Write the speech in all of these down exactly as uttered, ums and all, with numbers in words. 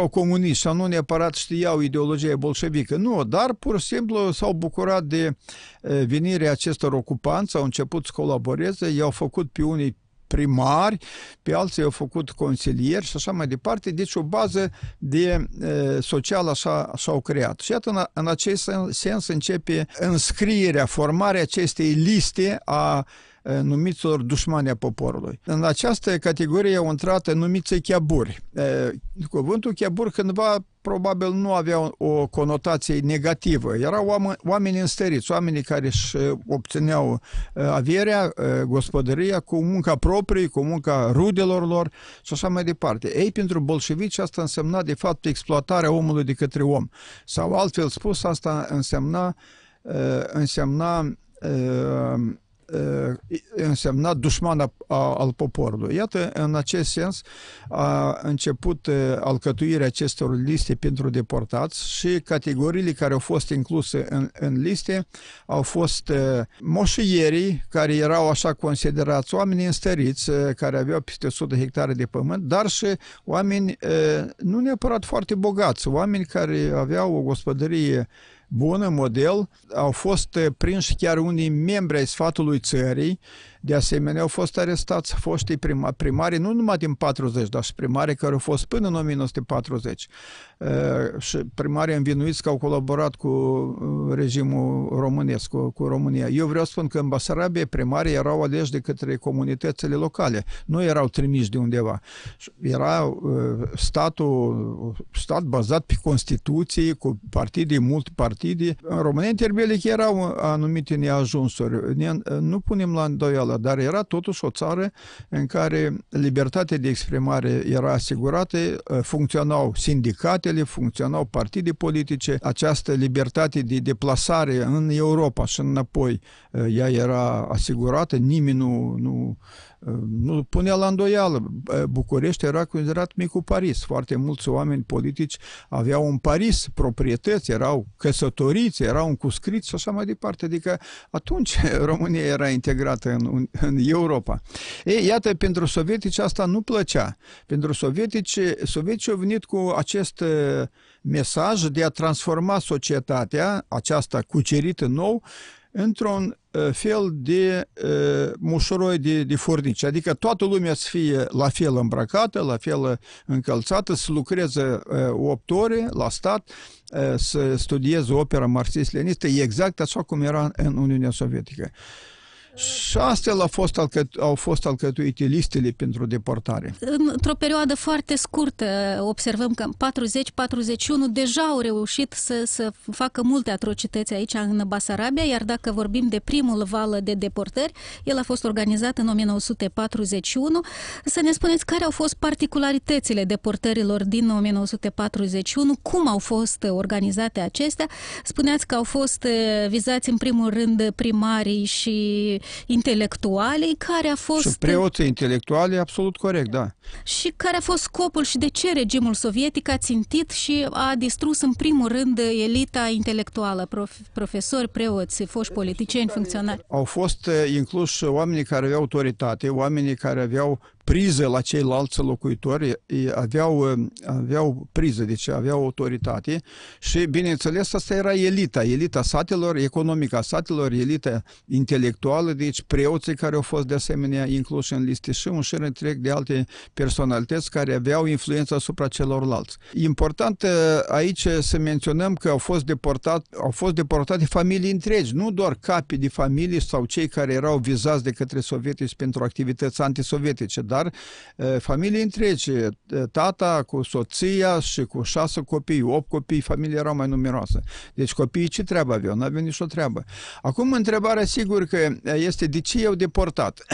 erau comuniști sau nu neapărat știau ideologia bolșevică. Nu, dar pur și simplu s-au bucurat de venirea acestor ocupanți, au început să colaboreze, i-au făcut pe unii primari, pe alții au făcut consilieri și așa mai departe, deci o bază de e, socială așa, așa au creat. Și iată, în, în acest sens începe înscrierea, formarea acestei liste a numiților dușmani a poporului. În această categorie au intrat numiții chiaburi. Cuvântul chiabur cândva probabil nu avea o conotație negativă. Erau oameni, oameni înstăriți, oamenii care își obțineau averea, gospodăria cu munca proprie, cu munca rudelor lor și așa mai departe. Ei, pentru bolșevici, asta însemna de fapt exploatarea omului de către om. Sau altfel spus, asta însemna însemna însemna dușman al poporului. Iată, în acest sens a început alcătuirea acestor liste pentru deportați și categoriile care au fost incluse în, în liste au fost moșierii, care erau așa considerați oameni înstăriți, care aveau peste o sută de hectare de pământ, dar și oameni nu neapărat foarte bogați, oameni care aveau o gospodărie bună, model, au fost prinși chiar unii membri ai sfatului țării, de asemenea au fost arestați foștii prima, primari, nu numai din patruzeci, dar și primari care au fost până în o mie nouă sute patruzeci. Uh, și primarii învinuiți că au colaborat cu regimul românesc, cu, cu România. Eu vreau să spun că în Basarabia primarii erau aleși de către comunitățile locale, nu erau trimiși de undeva. Era uh, statul, stat bazat pe Constituție, cu partide, multe partide. În România interbelic erau anumite neajunsuri. Ne, nu punem la îndoială, dar era totuși o țară în care libertatea de exprimare era asigurată, funcționau sindicatele, funcționau partide politice, această libertate de deplasare în Europa și înapoi, ea era asigurată, nimeni nu, nu, nu punea la îndoială. București era considerat micul Paris. Foarte mulți oameni politici aveau în Paris proprietăți, erau căsătoriți, erau încuscriți și așa mai departe. Adică atunci România era integrată în, în Europa. Ei, iată, pentru sovietici asta nu plăcea. Pentru sovietici, sovietici au venit cu acest mesaj de a transforma societatea, aceasta cucerită nou, într-un fel de uh, mușuroi de, de furnici. Adică toată lumea să fie la fel îmbrăcată, la fel încălțată, să lucreze uh, opt ore la stat, uh, să studieze opera marxist-leninistă, exact așa cum era în Uniunea Sovietică. Și astfel au fost, alcăt, au fost alcătuite listele pentru deportare. Într-o perioadă foarte scurtă observăm că în patruzeci patruzeci și unu deja au reușit să, să facă multe atrocități aici în Basarabia, iar dacă vorbim de primul val de deportări, el a fost organizat în o mie nouă sute patruzeci și unu. Să ne spuneți care au fost particularitățile deportărilor din o mie nouă sute patruzeci și unu, cum au fost organizate acestea. Spuneați că au fost vizați în primul rând primarii și intelectualii, care a fost... Și preoții intelectuali, absolut corect, da. Și care a fost scopul și de ce regimul sovietic a țintit și a distrus în primul rând elita intelectuală, prof, profesori, preoți, foști politicieni, funcționari? Au fost incluși oamenii care aveau autoritate, oamenii care aveau priză la ceilalți locuitori, aveau, aveau priză, deci aveau autoritate și, bineînțeles, asta era elita, elita satelor, economica satelor, elita intelectuală, deci preoții care au fost de asemenea incluși în liste și un șir întreg de alte personalități care aveau influență asupra celorlalți. Important aici să menționăm că au fost deportat, au fost deportate familii întregi, nu doar capi de familii sau cei care erau vizați de către sovietici pentru activități antisovietice, dar familii întregi, tata cu soția și cu șase copii, opt copii, familia era mai numeroasă. Deci copiii ce treabă aveau? Nu aveau nicio treabă. Acum întrebarea sigur că este de ce i-au deportat?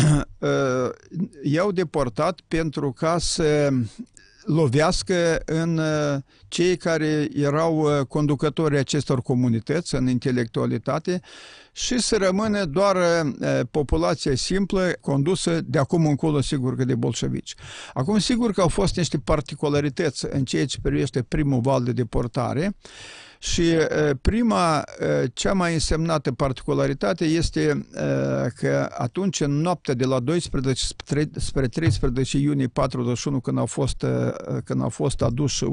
I-au deportat pentru ca să lovească în cei care erau conducătorii acestor comunități, în intelectualitate, și să rămână doar populația simplă condusă de acum încolo, sigur că de bolșevici. Acum, sigur că au fost niște particularități în ceea ce privește primul val de deportare. Și prima, cea mai însemnată particularitate este că atunci, în noaptea de la doisprezece spre treisprezece iunie patruzeci și unu, când au fost, când au fost aduși